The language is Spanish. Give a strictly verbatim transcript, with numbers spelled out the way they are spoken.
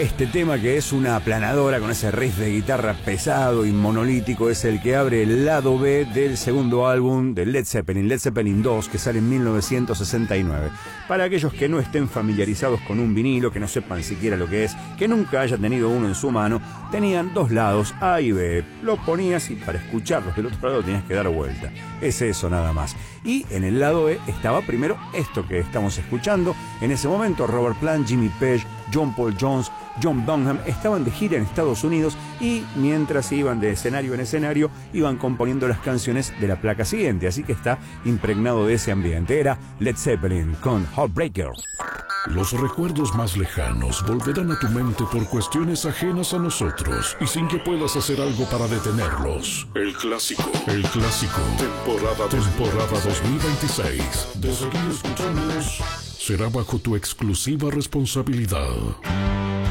Este tema, que es una aplanadora con ese riff de guitarra pesado y monolítico, es el que abre el lado B del segundo álbum de Led Zeppelin, Led Zeppelin dos, que sale en mil novecientos sesenta y nueve. Para aquellos que no estén familiarizados con un vinilo, que no sepan siquiera lo que es, que nunca hayan tenido uno en su mano, tenían dos lados, A y B. Lo ponías y para escucharlos del otro lado tenías que dar vuelta. Es eso nada más. Y en el lado E estaba primero esto que estamos escuchando. En ese momento Robert Plant, Jimmy Page, John Paul Jones, John Bonham estaban de gira en Estados Unidos, y mientras iban de escenario en escenario iban componiendo las canciones de la placa siguiente, así que está impregnado de ese ambiente. Era Led Zeppelin con Heartbreaker. Los recuerdos más lejanos volverán a tu mente por cuestiones ajenas a nosotros y sin que puedas hacer algo para detenerlos. El clásico, el clásico, temporada, temporada dos mil veintiséis. De seguir escuchándonos será bajo tu exclusiva responsabilidad.